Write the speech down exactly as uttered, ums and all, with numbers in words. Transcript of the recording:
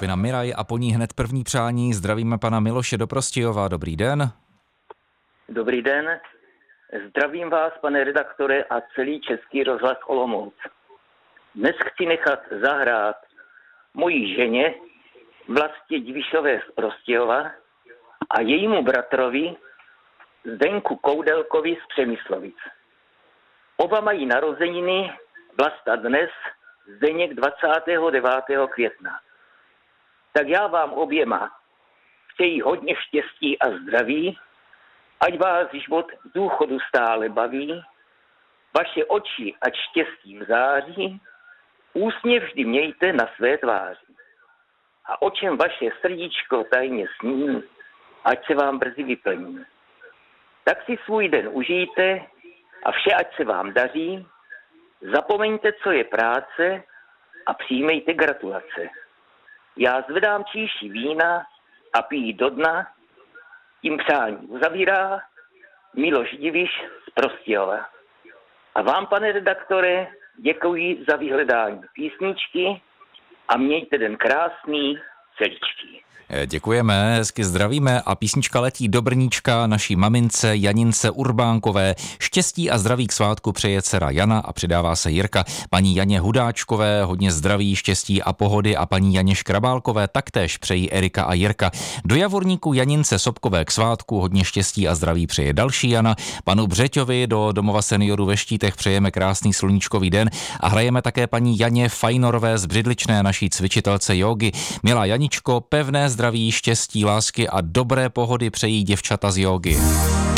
skupina Miraj a po ní hned první přání. Zdravíme pana Miloše do Prostějova. Dobrý den. Dobrý den. Zdravím vás, pane redaktore, a celý Český rozhlas Olomouc. Dnes chci nechat zahrát mojí ženě Vlastě Divišové z Prostějova a jejímu bratrovi Zdeňku Koudelkovi z Přemyslovic. Oba mají narozeniny, Vlasta dnes, Zdeněk dvacátého devátého května. Tak já vám oběma přeji hodně štěstí a zdraví, ať vás život v důchodu stále baví, vaše oči ať štěstím září, úsměv vždy mějte na své tváři. A o čem vaše srdíčko tajně sní, ať se vám brzy vyplní. Tak si svůj den užijte a vše ať se vám daří, zapomeňte, co je práce a přijmejte gratulace. Já zvedám číši vína a pijí do dna, tím přání uzavírá Miloš Diviš z Prostějova. A vám, pane redaktore, děkuji za vyhledání písničky a mějte den krásný, celičký. Děkujeme, hezky zdravíme a písnička letí do Brníčka naší mamince Janince Urbánkové. Štěstí a zdraví k svátku přeje dcera Jana a přidává se Jirka. Paní Janě Hudáčkové hodně zdraví, štěstí a pohody a paní Janě Škrabálkové taktéž přejí Erika a Jirka. Do Javorníku Janince Sobkové k svátku hodně štěstí a zdraví přeje další Jana. Panu Břeťovi do domova seniorů ve Štítech přejeme krásný sluníčkový den a hrajeme také paní Janě Fajnorové z Břidličné, naší cvičitelce jógy. Milá Janičko, pevné zdraví, štěstí, lásky a dobré pohody přejí děvčata z jógy.